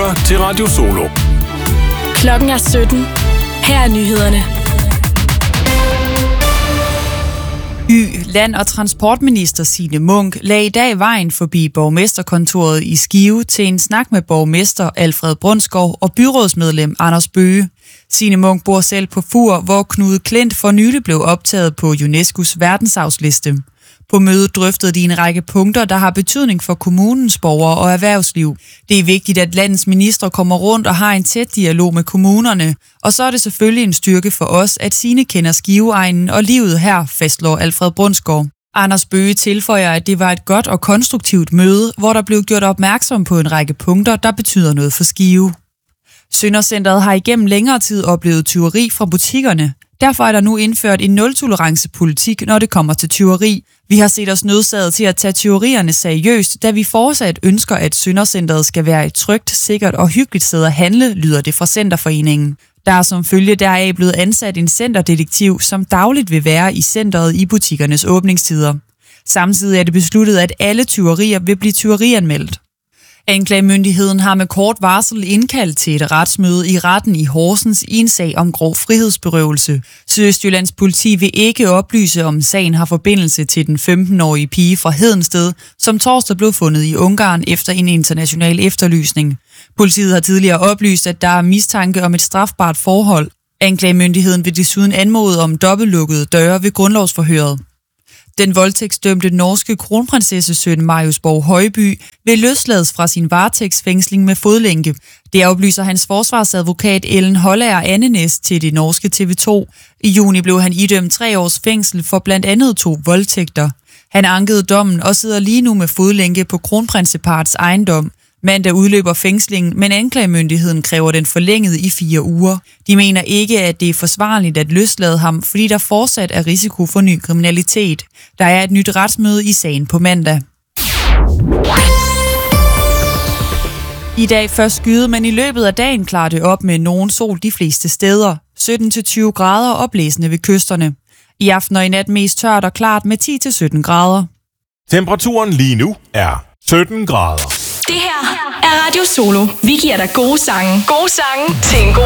lytter til Radio Solo. Klokken er 17. Her er nyhederne. Land- og transportminister Signe Munk lagde i dag vejen forbi borgmesterkontoret i Skive til en snak med borgmester Alfred Brunskov og byrådsmedlem Anders Bøge. Signe Munk bor selv på Fur, hvor Knud Klint for nylig blev optaget på UNESCO's verdensarvsliste. På mødet drøftede de en række punkter, der har betydning for kommunens borgere og erhvervsliv. Det er vigtigt, at landets ministre kommer rundt og har en tæt dialog med kommunerne. Og så er det selvfølgelig en styrke for os, at Signe kender Skiveegnen og livet her, fastslår Alfred Brunskov. Anders Bøge tilføjer, at det var et godt og konstruktivt møde, hvor der blev gjort opmærksom på en række punkter, der betyder noget for Skive. Søndercentret har igennem længere tid oplevet tyveri fra butikkerne. Derfor er der nu indført en nul-tolerance-politik, når det kommer til tyveri. Vi har set os nødsaget til at tage tyverierne seriøst, da vi fortsat ønsker, at Søndercentret skal være et trygt, sikkert og hyggeligt sted at handle, lyder det fra Centerforeningen. Der er som følge deraf blevet ansat en centerdetektiv, som dagligt vil være i centret i butikkernes åbningstider. Samtidig er det besluttet, at alle tyverier vil blive tyverianmeldt. Anklagemyndigheden har med kort varsel indkaldt til et retsmøde i retten i Horsens i en sag om grov frihedsberøvelse. Sydøstjyllands politi vil ikke oplyse, om sagen har forbindelse til den 15-årige pige fra Hedensted, som torsdag blev fundet i Ungarn efter en international efterlysning. Politiet har tidligere oplyst, at der er mistanke om et strafbart forhold. Anklagemyndigheden vil desuden anmode om dobbeltlukkede døre ved grundlovsforhøret. Den voldtægtsdømte norske kronprinsessesøn Marius Borg Højby vil løslades fra sin varetægtsfængsling med fodlænke. Det oplyser hans forsvarsadvokat Ellen Hollager Andenæs til det norske TV2. I juni blev han idømt 3 års fængsel for blandt andet 2 voldtægter. Han ankede dommen og sidder lige nu med fodlænke på kronprinseparets ejendom. Mandag udløber fængslingen, men anklagemyndigheden kræver den forlænget i 4 uger. De mener ikke, at det er forsvarligt at løslade ham, fordi der fortsat er risiko for ny kriminalitet. Der er et nyt retsmøde i sagen på mandag. I dag først skyde, men i løbet af dagen klarer det op med nogen sol de fleste steder. 17-20 grader og blæsende ved kysterne. I aften og i nat mest tørt og klart med 10-17 grader. Temperaturen lige nu er 17 grader. Det her er Radio Solo. Vi giver dig gode sange. Gode sange til en god